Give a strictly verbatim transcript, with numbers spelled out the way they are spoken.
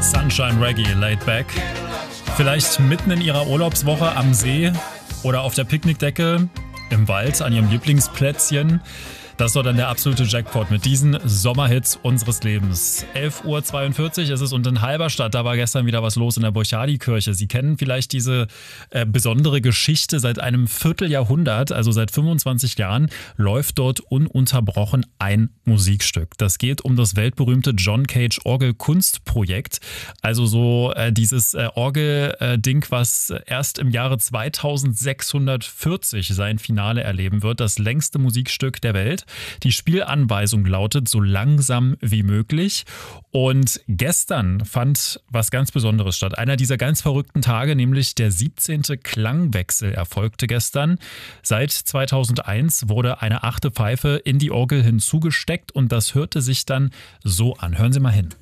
Sunshine Reggae, laid back. Vielleicht mitten in ihrer Urlaubswoche am See oder auf der Picknickdecke, im Wald, an ihrem Lieblingsplätzchen. Das ist doch dann der absolute Jackpot mit diesen Sommerhits unseres Lebens. elf Uhr zweiundvierzig ist es und in Halberstadt, da war gestern wieder was los in der Burchardikirche. Sie kennen vielleicht diese äh, besondere Geschichte. Seit einem Vierteljahrhundert, also seit fünfundzwanzig Jahren, läuft dort ununterbrochen ein Musikstück. Das geht um das weltberühmte John Cage Orgelkunstprojekt. Also so äh, dieses äh, Orgelding, was erst im Jahre zweitausendsechshundertvierzig sein Finale erleben wird. Das längste Musikstück der Welt. Die Spielanweisung lautet so langsam wie möglich. Und gestern fand was ganz Besonderes statt. Einer dieser ganz verrückten Tage, nämlich der siebzehnte Klangwechsel erfolgte gestern. Seit zweitausendeins wurde eine achte Pfeife in die Orgel hinzugesteckt und das hörte sich dann so an. Hören Sie mal hin.